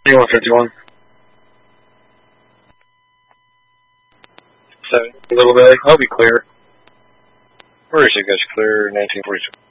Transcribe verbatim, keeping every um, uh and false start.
one fifty-one. Seven. Little Bay, I'll be clear. Where is it? Guys, clear nineteen forty-two.